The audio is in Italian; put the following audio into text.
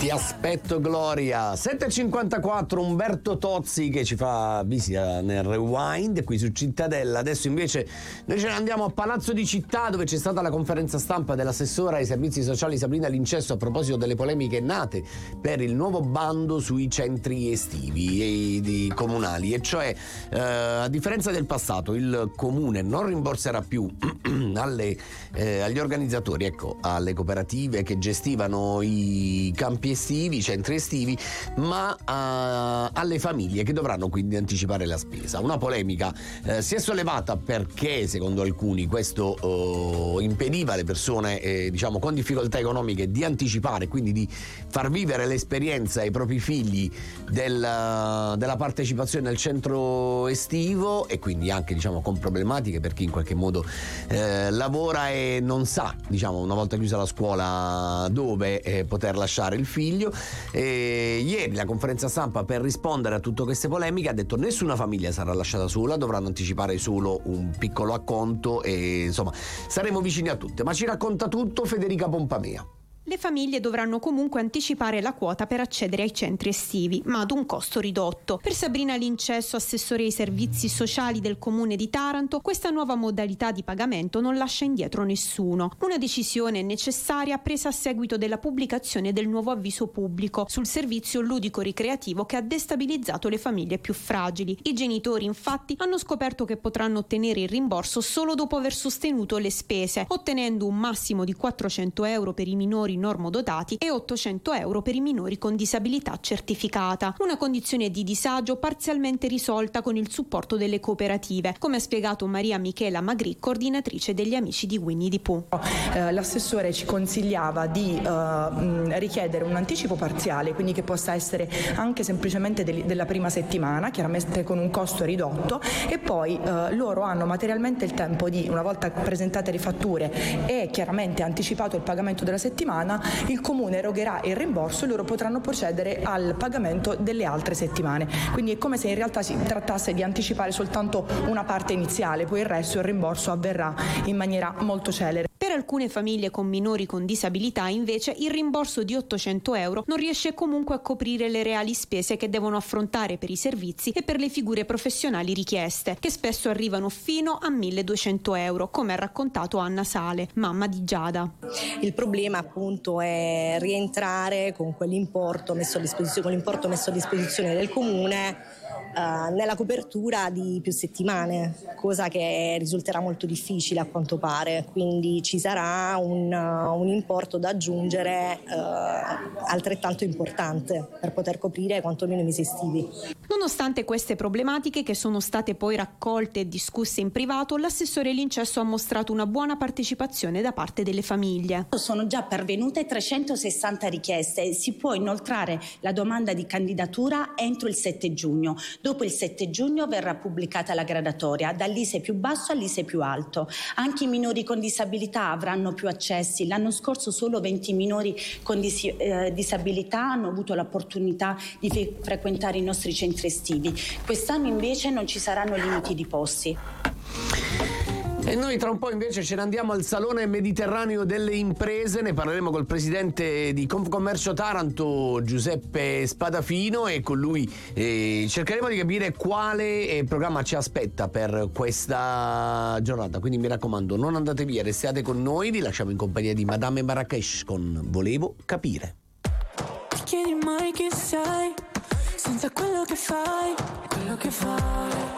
Ti aspetto Gloria. 7.54, Umberto Tozzi che ci fa visita nel Rewind qui su Cittadella. Adesso invece noi ce ne andiamo a Palazzo di Città, dove c'è stata la conferenza stampa dell'assessora ai servizi sociali Sabrina Lincesso a proposito delle polemiche nate per il nuovo bando sui centri estivi comunali, e cioè a differenza del passato il comune non rimborserà più agli organizzatori, ecco, alle cooperative che gestivano i campi estivi, i centri estivi, ma alle famiglie che dovranno quindi anticipare la spesa. Una polemica si è sollevata perché secondo alcuni questo impediva alle persone diciamo con difficoltà economiche di anticipare, quindi di far vivere l'esperienza ai propri figli della partecipazione al centro estivo, e quindi anche diciamo con problematiche per chi in qualche modo lavora e non sa, diciamo, una volta chiusa la scuola dove poter lasciare il figlio. Ieri la conferenza stampa, per rispondere a tutte queste polemiche, ha detto nessuna famiglia sarà lasciata sola, dovranno anticipare solo un piccolo acconto e insomma saremo vicini a tutte. Ma ci racconta tutto Federica Pompamea. Le famiglie dovranno comunque anticipare la quota per accedere ai centri estivi, ma ad un costo ridotto. Per Sabrina Lincesso, assessore ai servizi sociali del comune di Taranto, questa nuova modalità di pagamento non lascia indietro nessuno. Una decisione necessaria presa a seguito della pubblicazione del nuovo avviso pubblico sul servizio ludico-ricreativo che ha destabilizzato le famiglie più fragili. I genitori, infatti, hanno scoperto che potranno ottenere il rimborso solo dopo aver sostenuto le spese, ottenendo un massimo di 400 euro per i minori normodotati e 800 euro per i minori con disabilità certificata. Una condizione di disagio parzialmente risolta con il supporto delle cooperative, come ha spiegato Maria Michela Magri, coordinatrice degli Amici di Winnie the Pooh. L'assessore ci consigliava di richiedere un anticipo parziale, quindi che possa essere anche semplicemente della prima settimana, chiaramente con un costo ridotto, e poi loro hanno materialmente il tempo di, una volta presentate le fatture e chiaramente anticipato il pagamento della settimana, il comune erogherà il rimborso e loro potranno procedere al pagamento delle altre settimane. Quindi è come se in realtà si trattasse di anticipare soltanto una parte iniziale, poi il resto, il rimborso, avverrà in maniera molto celere. Per alcune famiglie con minori con disabilità, invece, il rimborso di 800 euro non riesce comunque a coprire le reali spese che devono affrontare per i servizi e per le figure professionali richieste, che spesso arrivano fino a 1200 euro, come ha raccontato Anna Sale, mamma di Giada. Il problema appunto è rientrare con quell'importo messo a disposizione, con l'importo messo a disposizione del comune nella copertura di più settimane, cosa che risulterà molto difficile a quanto pare, quindi ci sarà un importo da aggiungere altrettanto importante per poter coprire quantomeno i mesi estivi. Nonostante queste problematiche, che sono state poi raccolte e discusse in privato, l'assessore Lincesso ha mostrato una buona partecipazione da parte delle famiglie. Sono già pervenute 360 richieste, si può inoltrare la domanda di candidatura entro il 7 giugno. Dopo il 7 giugno verrà pubblicata la gradatoria dall'ISEE più basso all'ISEE più alto. Anche i minori con disabilità avranno più accessi. L'anno scorso solo 20 minori con disabilità hanno avuto l'opportunità di frequentare i nostri centri estivi. Quest'anno invece non ci saranno limiti di posti. E noi tra un po' invece ce ne andiamo al Salone Mediterraneo delle Imprese, ne parleremo col presidente di Confcommercio Taranto, Giuseppe Spadafino, e con lui cercheremo di capire quale programma ci aspetta per questa giornata. Quindi mi raccomando, non andate via, restate con noi, vi lasciamo in compagnia di Madame Marrakesh con Volevo capire. Ti chiedi mai chi sei, senza quello che fai, quello che fai.